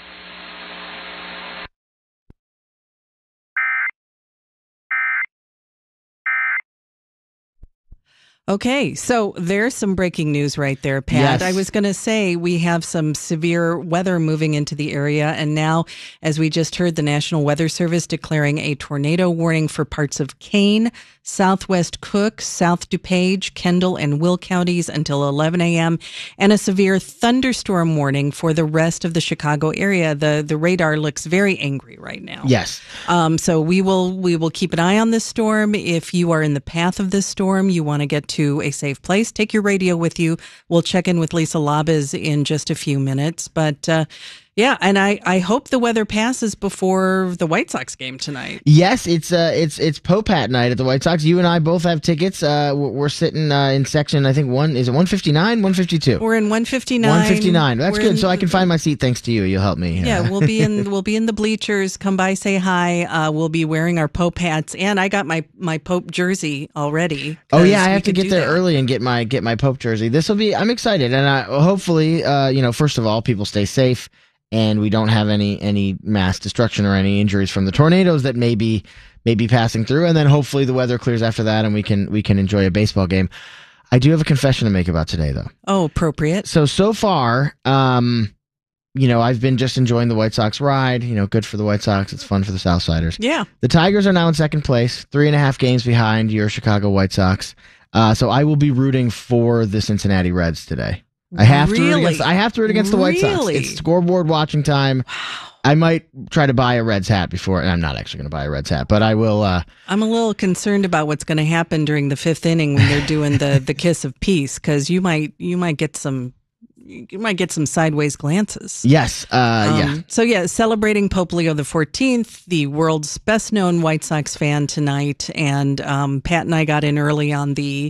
Okay, so there's some breaking news right there, Pat. Yes. I was going to say we have some severe weather moving into the area, and now, as we just heard, the National Weather Service declaring a tornado warning for parts of Kane, Southwest Cook, South DuPage, Kendall, and Will counties until eleven a.m., and a severe thunderstorm warning for the rest of the Chicago area. The the radar looks very angry right now. Yes. Um, so we will we will keep an eye on this storm. If you are in the path of this storm, you want to get to a safe place, take your radio with you. We'll check in with Lisa Labas in just a few minutes. But uh, yeah, and I, I hope the weather passes before the White Sox game tonight. Yes, it's uh, it's it's Popat night at the White Sox. You and I both have tickets. Uh, we're, we're sitting uh, in section, I think, one, is it one fifty-nine, one fifty-two? We're in one fifty-nine. one fifty-nine. That's We're good. in, So I can find my seat thanks to you. You'll help me. Yeah, we'll be in we'll be in the bleachers. Come by, say hi. Uh, we'll be wearing our Pope hats, and I got my, my Pope jersey already. Oh yeah, I have to get there that. early and get my get my Pope jersey. This will be. I'm excited, and I hopefully, uh, you know, first of all, people stay safe. And we don't have any any mass destruction or any injuries from the tornadoes that may be, may be passing through. And then hopefully the weather clears after that and we can we can enjoy a baseball game. I do have a confession to make about today, though. Oh, appropriate. So, so far, um, you know, I've been just enjoying the White Sox ride. You know, good for the White Sox. It's fun for the Southsiders. Yeah. The Tigers are now in second place, three and a half games behind your Chicago White Sox. Uh, so I will be rooting for the Cincinnati Reds today. I have really? to root against. I have to root against the White Sox. Really? It's scoreboard watching time. Wow. I might try to buy a Reds hat before, and I'm not actually going to buy a Reds hat, but I will. Uh, I'm a little concerned about what's going to happen during the fifth inning when they're doing the, the kiss of peace, because you might you might get some you might get some sideways glances. Yes, uh, um, yeah. So yeah, celebrating Pope Leo the fourteenth, the world's best known White Sox fan tonight, and um, Pat and I got in early on the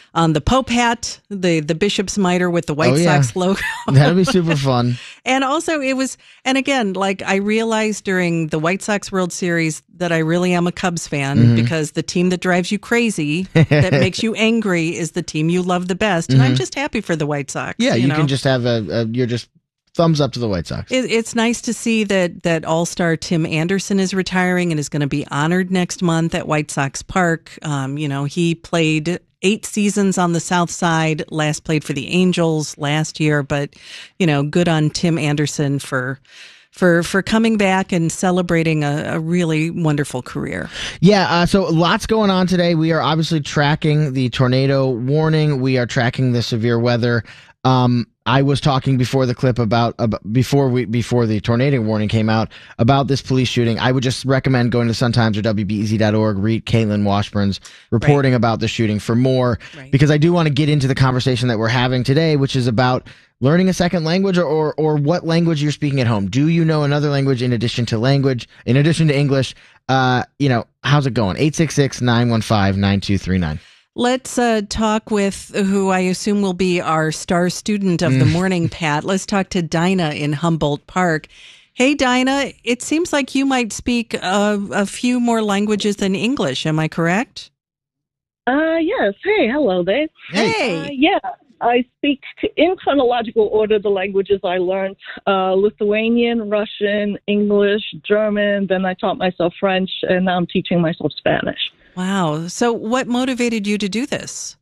on the Pope hat, the, the Bishop's mitre with the White Oh, yeah. Sox logo. That'll be super fun. And also it was, and again, like I realized during the White Sox World Series that I really am a Cubs fan Mhm. because the team that drives you crazy, that makes you angry is the team you love the best. And I'm Mhm. just happy for the White Sox. Yeah, you, know? can just have a, a you're just thumbs up to the White Sox. It, it's nice to see that that All-Star Tim Anderson is retiring and is going to be honored next month at White Sox Park. Um, you know, he played eight seasons on the South Side, last played for the Angels last year, but, you know, good on Tim Anderson for for for coming back and celebrating a, a really wonderful career. Yeah, uh, so lots going on today. We are obviously tracking the tornado warning. We are tracking the severe weather. Um, I was talking before the clip about, about before we before the tornado warning came out about this police shooting. I would just recommend going to Sun Times or W B E Z dot org. Read Caitlin Washburn's reporting right. about the shooting for more, right. because I do want to get into the conversation that we're having today, which is about learning a second language or, or or what language you're speaking at home. Do you know another language in addition to language, in addition to English? Uh, you know, how's it going? eight six six, nine one five, nine two three nine. Let's uh, talk with who I assume will be our star student of the morning, Pat. Let's talk to Dinah in Humboldt Park. Hey, Dinah, it seems like you might speak uh, a few more languages than English. Am I correct? Uh, yes. Hey, hello there. Hey. Uh, yeah, I speak in chronological order the languages I learned. Uh, Lithuanian, Russian, English, German. Then I taught myself French, and now I'm teaching myself Spanish. Wow. So what motivated you to do this?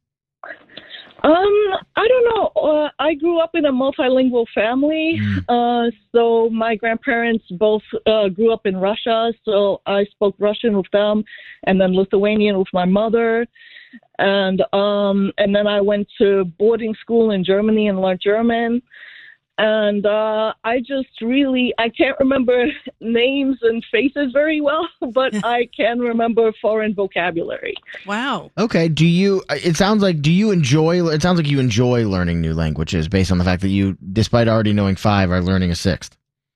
Um, I don't know. Uh, I grew up in a multilingual family. Uh, so my grandparents both uh, grew up in Russia. So I spoke Russian with them and then Lithuanian with my mother. And um, and then I went to boarding school in Germany and learned German. And uh, I just really, I can't remember names and faces very well, but I can remember foreign vocabulary. Wow. Okay. Do you, it sounds like, do you enjoy, it sounds like you enjoy learning new languages based on the fact that you, despite already knowing five, are learning a sixth.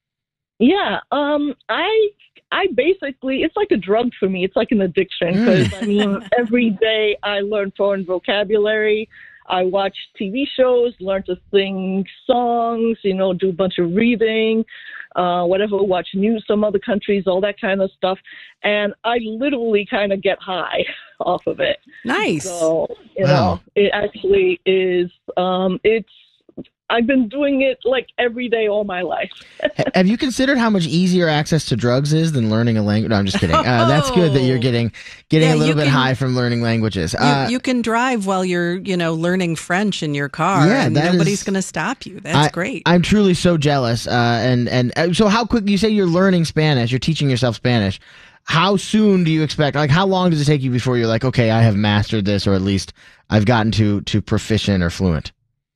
Yeah. Um, I, I basically, it's like a drug for me. It's like an addiction because, mm. I mean, every day I learn foreign vocabulary. I watch T V shows, learn to sing songs, you know, do a bunch of reading, uh, whatever, watch news from other countries, all that kind of stuff. And I literally kind of get high off of it. Nice. So, you Wow. know, it actually is, um, it's, I've been doing it like every day all my life. Have you considered how much easier access to drugs is than learning a language? No, I'm just kidding. Uh, that's good that you're getting getting Yeah, a little you bit can- high from learning languages. You, Uh, you can drive while you're, you know, learning French in your car, Yeah, and that nobody's is- going to stop you. That's I, great. I'm truly so jealous. Uh, and and uh, so, how quick? You say you're learning Spanish. You're teaching yourself Spanish. How soon do you expect? Like, how long does it take you before you're like, okay, I have mastered this, or at least I've gotten to to proficient or fluent?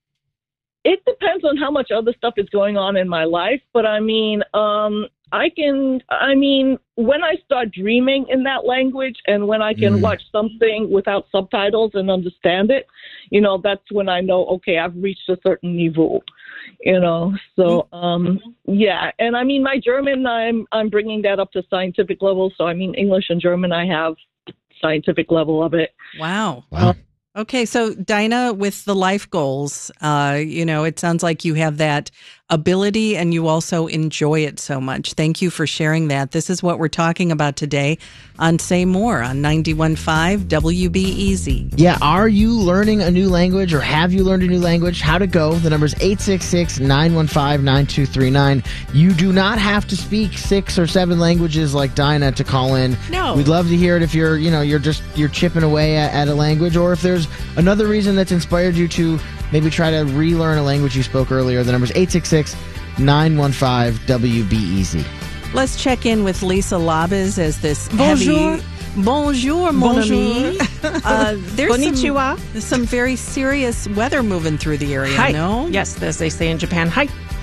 It depends on how much other stuff is going on in my life, but I mean, um, I can, I mean, when I start dreaming in that language and when I can Mm. watch something without subtitles and understand it, you know, that's when I know, okay, I've reached a certain niveau, you know, so, um, yeah. And I mean, my German, I'm, I'm bringing that up to scientific level. So, I mean, English and German, I have scientific level of it. Wow. Uh, Okay, so Dinah, with the life goals, uh, you know, it sounds like you have that ability and you also enjoy it so much. Thank you for sharing that. This is what we're talking about today on Say More on ninety-one point five W B E Z. Yeah, are you learning a new language or have you learned a new language? How to go? The number is eight six six, nine one five, nine two three nine. You do not have to speak six or seven languages like Dinah to call in. No. We'd love to hear it if you're, you know, you're just, you're chipping away at, at a language, or if there's another reason that's inspired you to maybe try to relearn a language you spoke earlier. The number is eight six six, nine one five, W B E Z. Let's check in with Lisa Labez as this Bonjour. heavy... Bonjour, mon Bonjour. ami. Uh, there's Konnichiwa. some, some very serious weather moving through the area, Hi. no? Yes, as they say in Japan. Hi.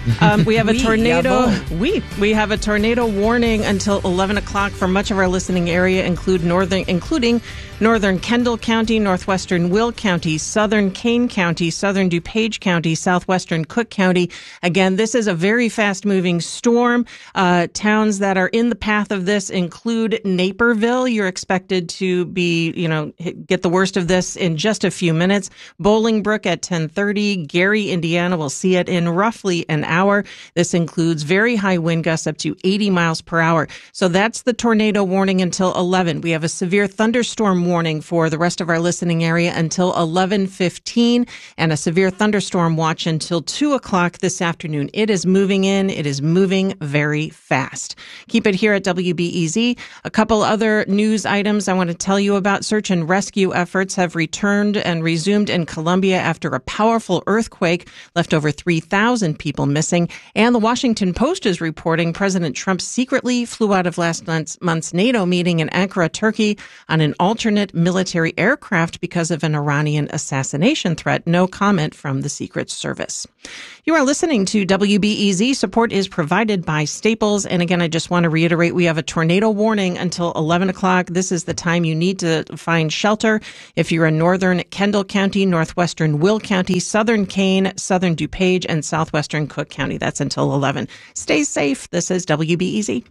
Um, we have a Oui, tornado. jawohl. We we have a tornado warning until eleven o'clock for much of our listening area, include northern, including northern Kendall County, northwestern Will County, southern Kane County, southern DuPage County, southwestern Cook County. Again, this is a very fast-moving storm. Uh, towns that are in the path of this include Naperville. You're expected to be, you know, hit- get the worst of this in just a few minutes. Bolingbrook at ten thirty. Gary, Indiana, will see it in roughly an hour. This includes very high wind gusts up to eighty miles per hour. So that's the tornado warning until eleven. We have a severe thunderstorm warning for the rest of our listening area until eleven fifteen, and a severe thunderstorm watch until two o'clock this afternoon. It is moving in. It is moving very fast. Keep it here at W B E Z. A couple other news items I want to tell you about. Search and rescue efforts have returned and resumed in Colombia after a powerful earthquake left over three thousand people missing. And the Washington Post is reporting President Trump secretly flew out of last month's, month's NATO meeting in Ankara, Turkey on an alternate military aircraft because of an Iranian assassination threat. No comment from the Secret Service. You are listening to W B E Z. Support is provided by Staples. And again, I just want to reiterate, we have a tornado warning until eleven o'clock. This is the time you need to find shelter. If you're in northern Kendall County, northwestern Will County, southern Kane, southern DuPage, and southwestern Cook County. That's until eleven. Stay safe. This is W B E Z.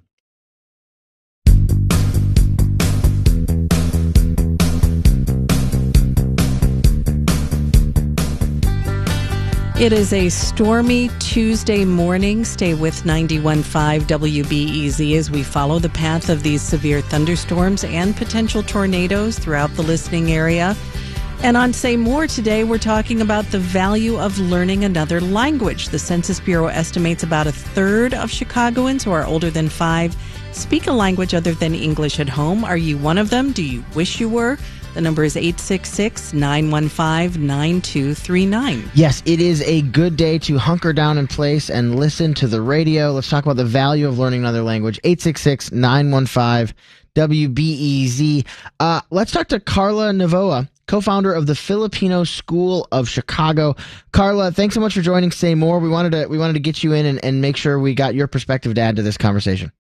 It is a stormy Tuesday morning. Stay with ninety-one point five W B E Z as we follow the path of these severe thunderstorms and potential tornadoes throughout the listening area. And on Say More today, we're talking about the value of learning another language. The Census Bureau estimates about a third of Chicagoans who are older than five speak a language other than English at home. Are you one of them? Do you wish you were? The number is eight six six, nine one five, nine two three nine. Yes, it is a good day to hunker down in place and listen to the radio. Let's talk about the value of learning another language. eight six six, nine one five, W B E Z. Uh, let's talk to Carla Novoa, co-founder of the Filipino School of Chicago. Carla, thanks so much for joining Say More. We wanted to we wanted to get you in and, and make sure we got your perspective to add to this conversation.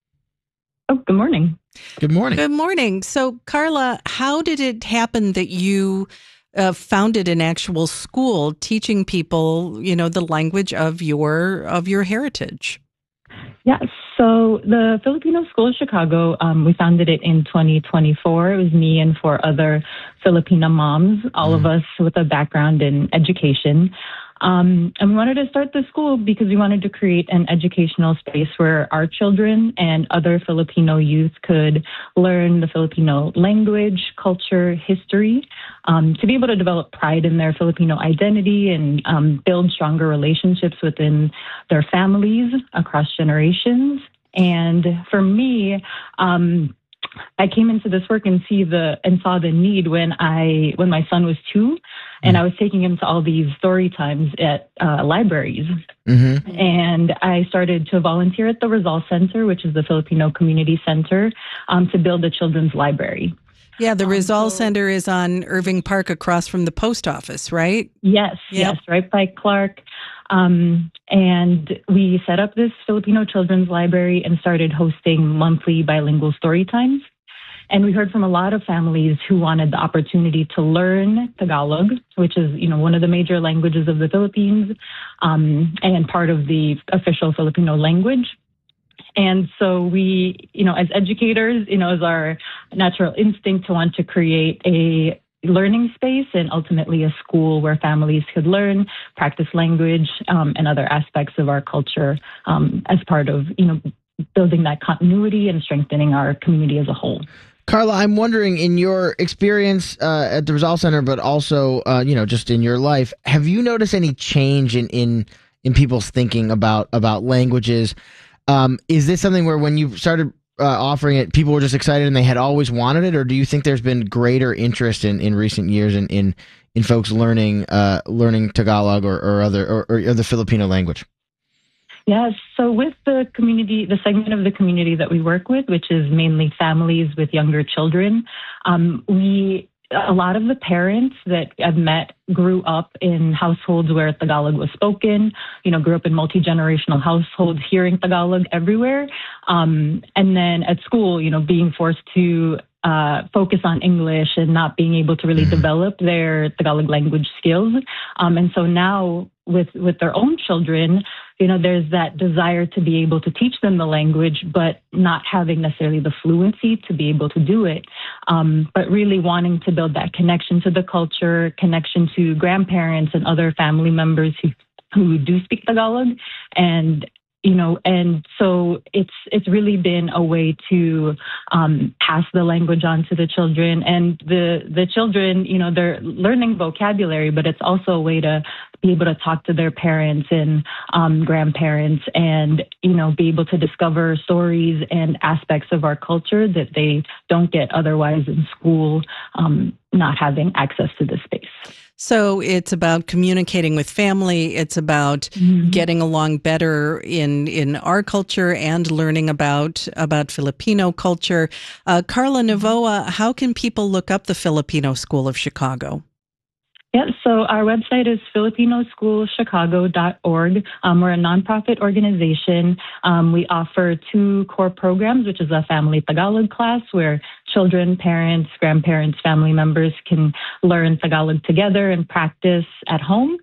Oh, good morning. Good morning. Good morning. So, Carla, how did it happen that you uh, founded an actual school teaching people, you know, the language of your of your heritage? Yeah, so the Filipino School of Chicago, um, we founded it in twenty twenty-four. It was me and four other Filipino moms, all mm. of us with a background in education. Um, and we wanted to start the school because we wanted to create an educational space where our children and other Filipino youth could learn the Filipino language, culture, history, um, to be able to develop pride in their Filipino identity and um, build stronger relationships within their families across generations. And for me, um, I came into this work and see the and saw the need when I when my son was two, and I was taking him to all these story times at uh, libraries. Mm-hmm. And I started to volunteer at the Rizal Center, which is the Filipino Community Center, um, to build a children's library. Yeah, the Rizal um, so, Center is on Irving Park across from the post office, right? Yes, yep. yes, right by Clark. Um, and we set up this Filipino Children's Library and started hosting monthly bilingual story times. And we heard from a lot of families who wanted the opportunity to learn Tagalog, which is, you know, one of the major languages of the Philippines, um, and part of the official Filipino language. And so we, you know, as educators, you know, is our natural instinct to want to create a learning space and ultimately a school where families could learn, practice language, um, and other aspects of our culture um, as part of, you know, building that continuity and strengthening our community as a whole. Carla, I'm wondering, in your experience uh, at the Rizal Center, but also, uh, you know, just in your life, have you noticed any change in in, in people's thinking about about languages? Um, is this something where when you started uh, offering it, people were just excited and they had always wanted it, or do you think there's been greater interest in, in recent years in in, in folks learning uh, learning Tagalog or, or other or, or the Filipino language? Yes. So with the community, the segment of the community that we work with, which is mainly families with younger children, um, we a lot of the parents that I've met grew up in households where Tagalog was spoken, you know, grew up in multi-generational households hearing Tagalog everywhere. Um, and then at school, you know, being forced to uh, focus on English and not being able to really develop their Tagalog language skills. Um, and so now with, with their own children, you know, there's that desire to be able to teach them the language, but not having necessarily the fluency to be able to do it. Um, but really wanting to build that connection to the culture, connection to grandparents and other family members who, who do speak Tagalog. And You know, and so it's it's really been a way to um, pass the language on to the children, and the the children, you know, they're learning vocabulary, but it's also a way to be able to talk to their parents and um, grandparents, and you know, be able to discover stories and aspects of our culture that they don't get otherwise in school, um, not having access to this space. So it's about communicating with family. It's about mm-hmm. getting along better in in our culture and learning about about Filipino culture. Uh, Carla Novoa, how can people look up the Filipino School of Chicago? Yeah, so our website is filipino school chicago dot org. Um, we're a nonprofit organization. Um, we offer two core programs, which is a family Tagalog class where children, parents, grandparents, family members can learn Tagalog together and practice at home.